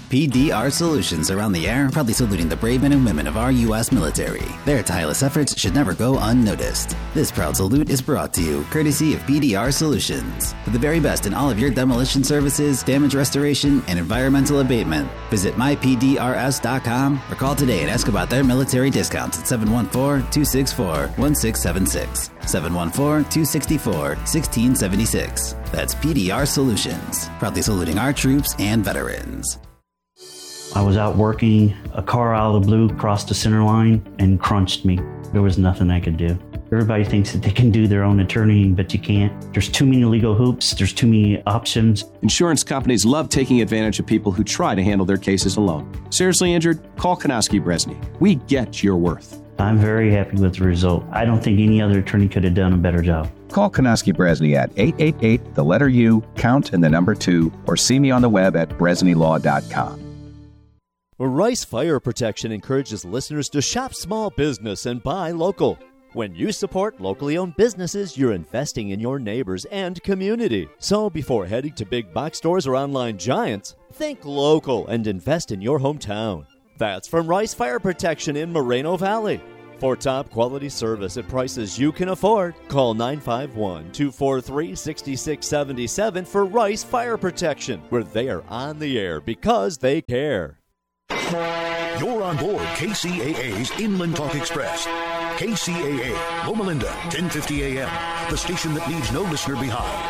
PDR Solutions are on the air, proudly saluting the brave men and women of our U.S. military. Their tireless efforts should never go unnoticed. This proud salute is brought to you courtesy of PDR Solutions. For the very best in all of your demolition services, damage restoration, and environmental abatement, visit mypdrs.com or call today and ask about their military discounts at 714-264-1676. 714-264-1676. That's PDR Solutions, proudly saluting our troops and veterans. I was out working, a car out of the blue crossed the center line and crunched me. There was nothing I could do. Everybody thinks that they can do their own attorney, but you can't. There's too many legal hoops. There's too many options. Insurance companies love taking advantage of people who try to handle their cases alone. Seriously injured? Call Konowski Bresney. We get your worth. I'm very happy with the result. I don't think any other attorney could have done a better job. Call Konowski Bresney at 888, the letter U, count and the number 2, or see me on the web at bresneylaw.com. Rice Fire Protection encourages listeners to shop small business and buy local. When you support locally owned businesses, you're investing in your neighbors and community. So before heading to big box stores or online giants, think local and invest in your hometown. That's from Rice Fire Protection in Moreno Valley. For top quality service at prices you can afford, call 951-243-6677 for Rice Fire Protection, where they are on the air because they care. You're on board KCAA's Inland Talk Express. KCAA, Loma Linda, 1050 AM, the station that leaves no listener behind.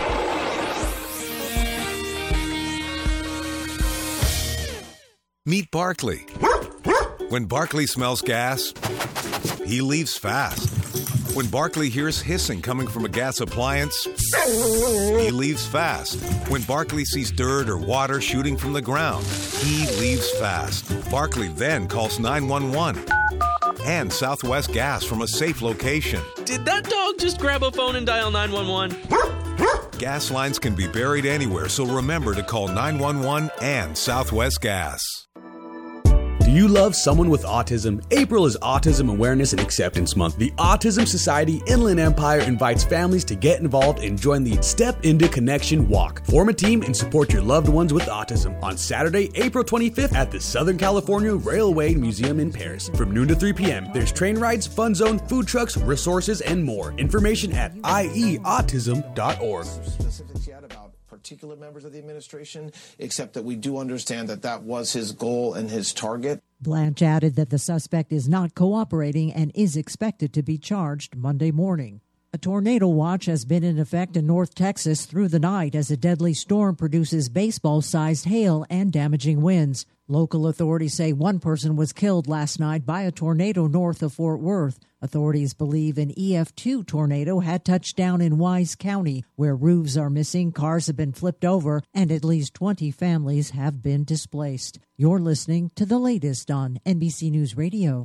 Meet Barkley. When Barkley smells gas, he leaves fast. When Barkley hears hissing coming from a gas appliance, he leaves fast. When Barkley sees dirt or water shooting from the ground, he leaves fast. Barkley then calls 911 and Southwest Gas from a safe location. Did that dog just grab a phone and dial 911? Gas lines can be buried anywhere, so remember to call 911 and Southwest Gas. Do you love someone with autism? April is Autism Awareness and Acceptance Month. The Autism Society Inland Empire invites families to get involved and join the Step Into Connection Walk. Form a team and support your loved ones with autism on Saturday, April 25th at the Southern California Railway Museum in Paris from noon to 3 p.m. There's train rides, fun zone, food trucks, resources, and more. Information at ieautism.org. Specifics yet about particular members of the administration, except that we do understand that that was his goal and his target. Blanche added that the suspect is not cooperating and is expected to be charged Monday morning. A tornado watch has been in effect in North Texas through the night as a deadly storm produces baseball-sized hail and damaging winds. Local authorities say one person was killed last night by a tornado north of Fort Worth. Authorities believe an EF2 tornado had touched down in Wise County, where roofs are missing, cars have been flipped over, and at least 20 families have been displaced. You're listening to the latest on NBC News Radio.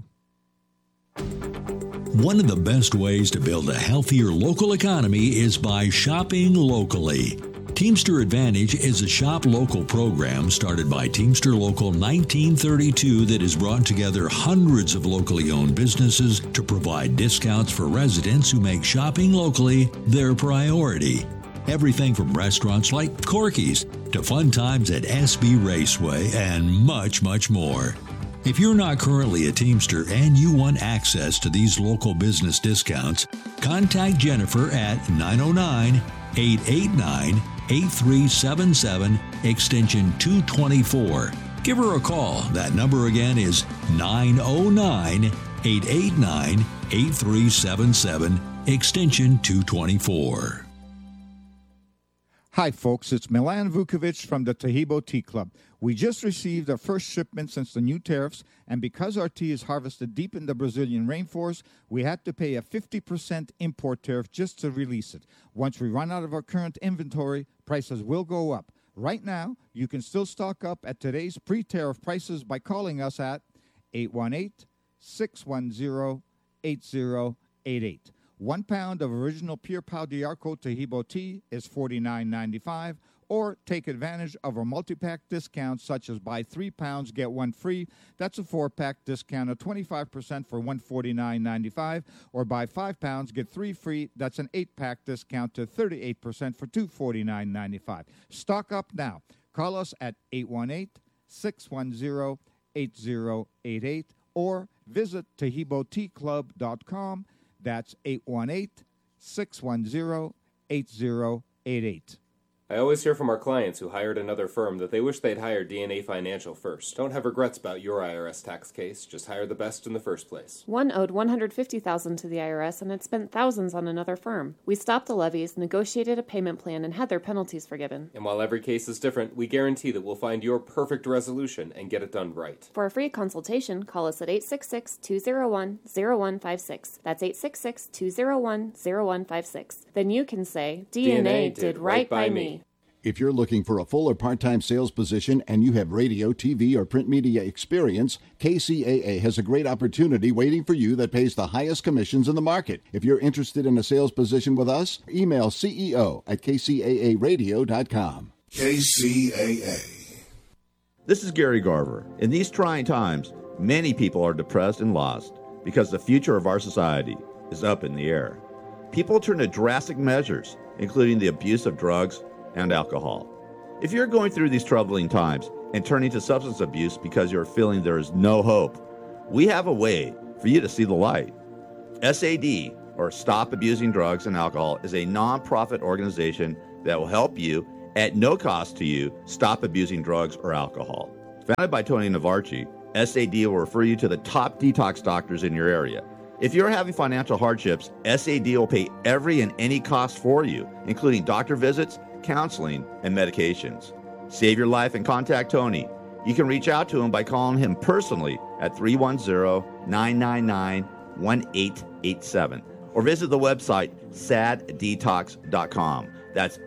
One of the best ways to build a healthier local economy is by shopping locally. Teamster Advantage is a shop local program started by Teamster Local 1932 that has brought together hundreds of locally owned businesses to provide discounts for residents who make shopping locally their priority. Everything from restaurants like Corky's to fun times at SB Raceway and much, much more. If you're not currently a Teamster and you want access to these local business discounts, contact Jennifer at 909-889-8377, extension 224. Give her a call. That number again is 909-889-8377, extension 224. Hi, folks. It's Milan Vukovic from the Tahibo Tea Club. We just received our first shipment since the new tariffs, and because our tea is harvested deep in the Brazilian rainforest, we had to pay a 50% import tariff just to release it. Once we run out of our current inventory, prices will go up. Right now, you can still stock up at today's pre-tariff prices by calling us at 818-610-8088. 1 pound of original Pure Pau d'Arco Tahibo tea is $49.95, or take advantage of our multi-pack discounts such as buy 3 pounds, get 1 free. That's a 4-pack discount of 25% for $149.95, or buy 5 pounds, get 3 free. That's an 8-pack discount to 38% for $249.95. Stock up now. Call us at 818-610-8088 or visit TaheeboTeaClub.com. That's 818-610-8088. I always hear from our clients who hired another firm that they wish they'd hired DNA Financial first. Don't have regrets about your IRS tax case. Just hire the best in the first place. One owed $150,000 to the IRS and had spent thousands on another firm. We stopped the levies, negotiated a payment plan, and had their penalties forgiven. And while every case is different, we guarantee that we'll find your perfect resolution and get it done right. For a free consultation, call us at 866-201-0156. That's 866-201-0156. Then you can say, DNA did right by me. If you're looking for a full or part-time sales position and you have radio, TV, or print media experience, KCAA has a great opportunity waiting for you that pays the highest commissions in the market. If you're interested in a sales position with us, email CEO@kcaaradio.com. KCAA. This is Gary Garver. In these trying times, many people are depressed and lost because the future of our society is up in the air. People turn to drastic measures, including the abuse of drugs and alcohol. If you're going through these troubling times and turning to substance abuse because you're feeling there is no hope, we have a way for you to see the light. SAD, or Stop Abusing Drugs and Alcohol, is a non-profit organization that will help you, at no cost to you, stop abusing drugs or alcohol. Founded by Tony Navarchi, SAD will refer you to the top detox doctors in your area. If you're having financial hardships, SAD will pay every and any cost for you, including doctor visits, counseling, and medications. Save your life and contact Tony. You can reach out to him by calling him personally at 310-999-1887 or visit the website saddetox.com. That's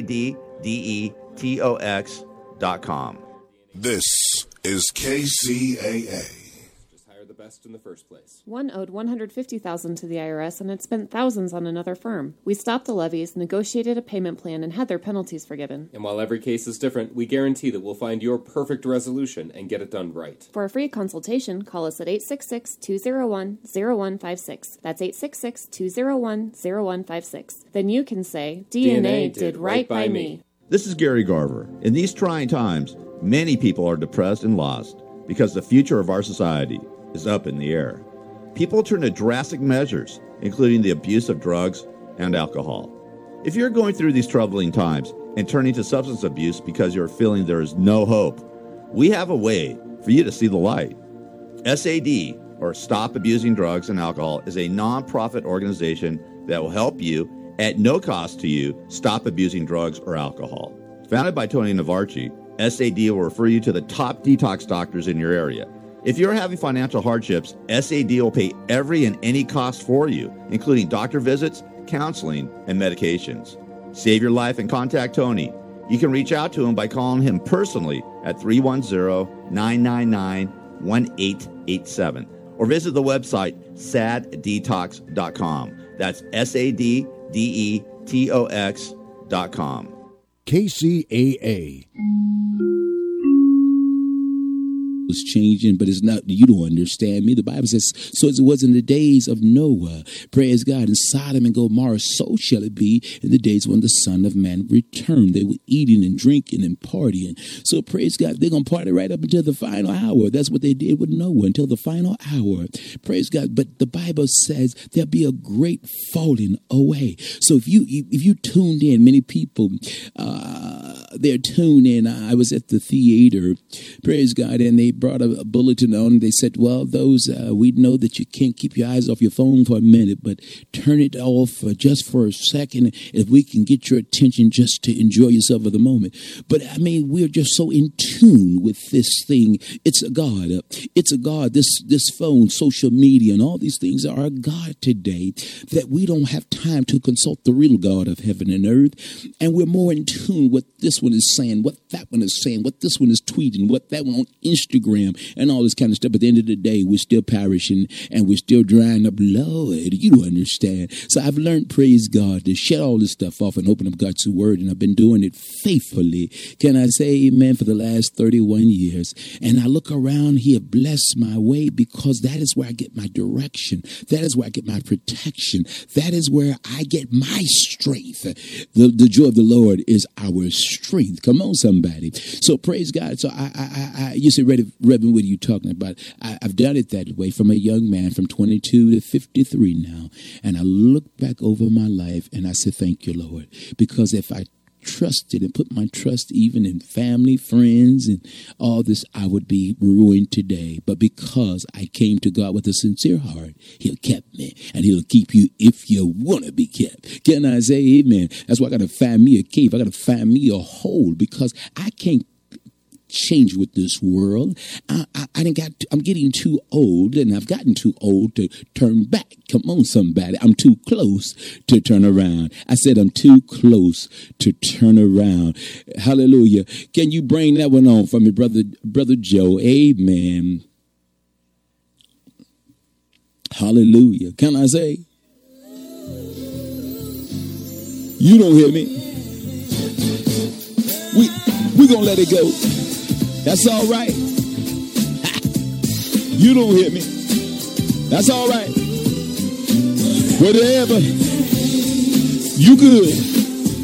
SADDETOX.com. This is KCAA. The best in the first place. One owed $150,000 to the IRS and had spent thousands on another firm. We stopped the levies, negotiated a payment plan, and had their penalties forgiven. And while every case is different, we guarantee that we'll find your perfect resolution and get it done right. For a free consultation, call us at 866-201-0156. That's 866-201-0156. Then you can say, DNA did right by me. This is Gary Garver. In these trying times, many people are depressed and lost because the future of our society is up in the air. People turn to drastic measures, including the abuse of drugs and alcohol. If you're going through these troubling times and turning to substance abuse because you're feeling there is no hope, we have a way for you to see the light. SAD, or Stop Abusing Drugs and Alcohol, is a non-profit organization that will help you, at no cost to you, stop abusing drugs or alcohol. Founded by Tony Navarchi, SAD will refer you to the top detox doctors in your area. If you're having financial hardships, SAD will pay every and any cost for you, including doctor visits, counseling, and medications. Save your life and contact Tony. You can reach out to him by calling him personally at 310-999-1887 or visit the website saddetox.com. That's SADDETOX.com. KCAA. Was changing, but it's not, you don't understand me. The Bible says, so as it was in the days of Noah, praise God, in Sodom and Gomorrah, so shall it be in the days when the Son of Man returned. They were eating and drinking and partying. So praise God, they're going to party right up until the final hour. That's what they did with Noah, until the final hour. Praise God. But the Bible says there'll be a great falling away. So if you tuned in, many people, they're tuned in. I was at the theater, praise God, and they brought a bulletin on. They said, well, those, we know that you can't keep your eyes off your phone for a minute, but turn it off just for a second if we can get your attention just to enjoy yourself at the moment. But, I mean, we're just so in tune with this thing. It's a God. It's a God. This phone, social media, and all these things are a God today that we don't have time to consult the real God of heaven and earth. And we're more in tune with what this one is saying, what that one is saying, what this one is tweeting, what that one on Instagram Instagram and all this kind of stuff. But at the end of the day, we're still perishing and we're still drying up. Lord, you don't understand. So I've learned, praise God, to shut all this stuff off and open up God's word. And I've been doing it faithfully. Can I say amen, for the last 31 years? And I look around, he has blessed my way, because that is where I get my direction. That is where I get my protection. That is where I get my strength. The joy of the Lord is our strength. Come on, somebody. So praise God. So I you say, Reverend, what are you talking about? I've done it that way from a young man, from 22 to 53 now. And I look back over my life and I say, thank you, Lord. Because if I trusted and put my trust even in family, friends, and all this, I would be ruined today. But because I came to God with a sincere heart, he'll keep me, and he'll keep you if you want to be kept. Can I say amen? That's why I got to find me a cave. I got to find me a hole, because I can't change with this world. I'm getting too old, and I've gotten too old to turn back. Come on, somebody. I'm too close to turn around. I said I'm too close to turn around. Hallelujah. Can you bring that one on for me, Brother Joe? Amen. Hallelujah. Can I say? You don't hear me. We're going to let it go. That's all right. You don't hear me. That's all right. Whatever. You good.